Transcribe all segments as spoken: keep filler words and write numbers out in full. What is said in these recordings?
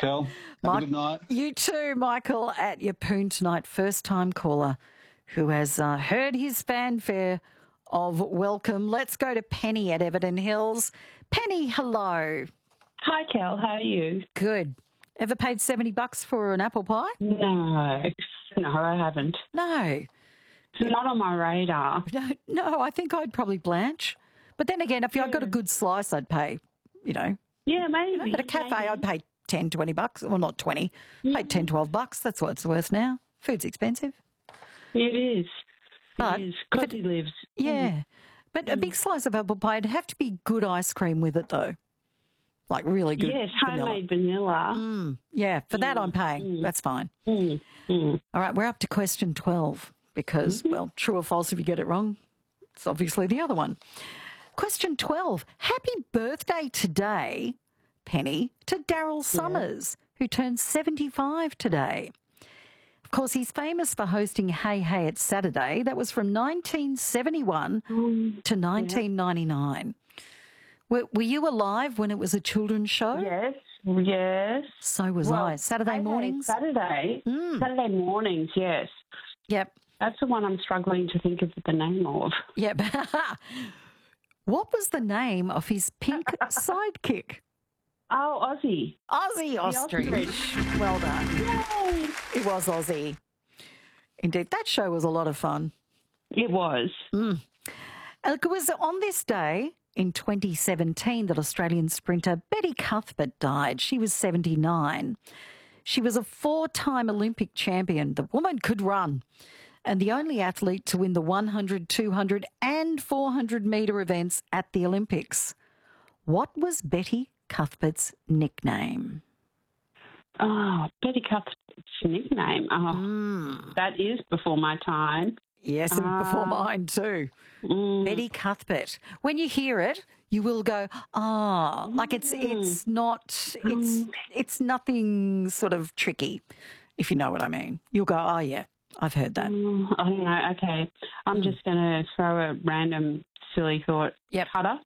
Cal. Have Mike, a good night. You too, Michael, at your poon tonight. First-time caller who has uh, heard his fanfare of welcome. Let's go to Penny at Everton Hills. Penny, hello. Hi, Cal. How are you? Good. Ever paid seventy bucks for an apple pie? No. No, I haven't. No. It's not on my radar. No, no, I think I'd probably blanch. But then again, if I got a good slice, I'd pay, you know. Yeah, maybe. At a cafe, maybe. I'd pay ten, twenty bucks. Well, not twenty. Mm. Paid ten, twelve bucks. That's what it's worth now. Food's expensive. It is. But it is. Cosy lives. Yeah. Mm. But a big slice of apple pie, it'd have to be good ice cream with it, though. Like really good. Yes, vanilla. homemade vanilla. Mm. Yeah, for mm. that I'm paying. Mm. That's fine. Mm. Mm. All right, we're up to question twelve because, mm-hmm. well, true or false if you get it wrong, it's obviously the other one. Question twelve. Happy birthday today, Penny, to Daryl Summers, yeah. who turns seventy-five today. Of course, he's famous for hosting Hey Hey It's Saturday. That was from nineteen seventy-one mm. to nineteen ninety-nine. Yeah. Were, were you alive when it was a children's show? Yes, yes. So was well, I. Saturday hey, mornings? Saturday. Mm. Saturday mornings, yes. Yep. That's the one I'm struggling to think of the name of. Yep. What was the name of his pink sidekick? Oh, Aussie. Aussie Ostrich. Ostrich. Well done. Yay. It was Aussie. Indeed. That show was a lot of fun. It was. Mm. It was on this day in twenty seventeen that Australian sprinter Betty Cuthbert died. She was seventy-nine. She was a four-time Olympic champion. The woman could run. And the only athlete to win the one hundred, two hundred and four hundred metre events at the Olympics. What was Betty Cuthbert's nickname? Oh, Betty Cuthbert's nickname. Oh, mm. that is before my time. Yes, and uh, before mine too. Mm. Betty Cuthbert. When you hear it, you will go, ah, oh, like it's it's not it's mm. it's nothing sort of tricky, if you know what I mean. You'll go, oh yeah. I've heard that. Mm, I don't know. Okay. I'm mm. just going to throw a random silly thought. Yep. Cutter?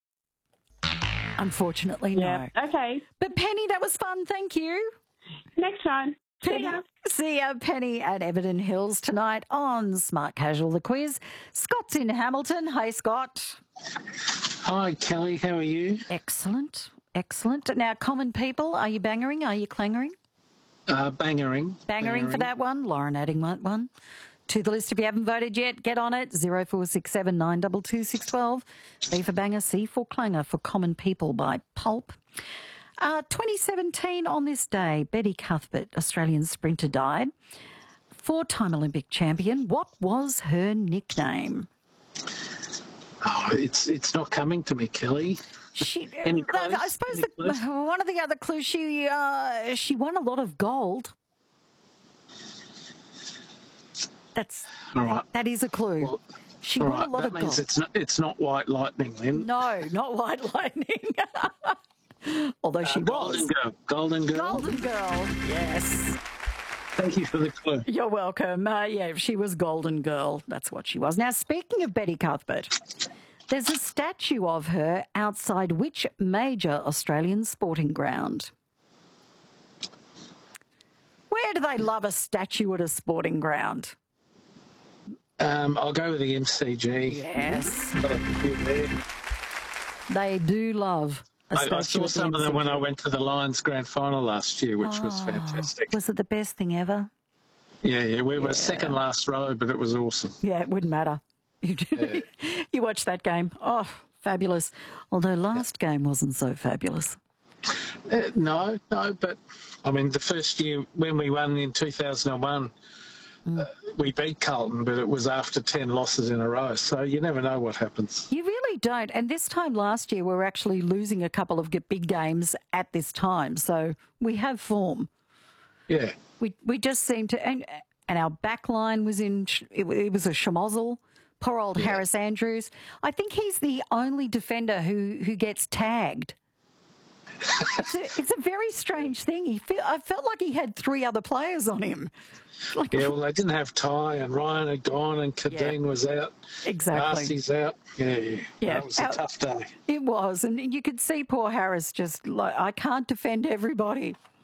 Unfortunately, yep. no. Okay. But Penny, that was fun. Thank you. Next time. Penny, see ya. See ya, Penny at Everton Hills tonight on Smart Casual, the quiz. Scott's in Hamilton. Hey, Scott. Hi, Kelly. How are you? Excellent. Excellent. Now, common people, are you bangering? Are you clangering? Uh, bangering. Bangering. Bangering for that one. Lauren adding one. To the list if you haven't voted yet, get on it. zero four six seven nine two two six one two. B for banger, C for clanger for Common People by Pulp. Uh, twenty seventeen on this day, Betty Cuthbert, Australian sprinter, died. Four-time Olympic champion. What was her nickname? Oh, it's it's not coming to me, Kelly. She, I suppose the, one of the other clues, she uh, she won a lot of gold. That's all right. That is a clue. Well, she won right. a lot that of means gold. It's not, it's not White Lightning then. No, not White Lightning. Although she uh, Golden was. Girl. Golden Girl. Golden Girl, yes. Thank you for the clue. You're welcome. Uh, yeah, she was Golden Girl. That's what she was. Now, speaking of Betty Cuthbert, there's a statue of her outside which major Australian sporting ground? Where do they love a statue at a sporting ground? Um, I'll go with the M C G. Yes. They do love a statue. I, I saw some of them when I went to the Lions grand final last year, which oh, was fantastic. Was it the best thing ever? Yeah, yeah. We were yeah. second last row, but it was awesome. Yeah, it wouldn't matter. You, yeah. you watched that game. Oh, fabulous. Although last yeah. game wasn't so fabulous. Uh, no, no, but I mean, the first year when we won in two thousand one, mm. uh, we beat Carlton, but it was after ten losses in a row. So you never know what happens. You really don't. And this time last year, we were actually losing a couple of big games at this time. So we have form. Yeah. We we just seem to, and, and our back line was in, it, it was a schmozzle. Poor old yeah. Harris Andrews. I think he's the only defender who, who gets tagged. It's a, it's a very strange thing. He feel, I felt like he had three other players on him. Like, yeah, well, they didn't have Ty, and Ryan had gone, and Kadeen yeah. was out. Exactly. Darcy's out. Yeah, yeah. yeah. That was a Our, tough day. It was, and you could see poor Harris just like, I can't defend everybody.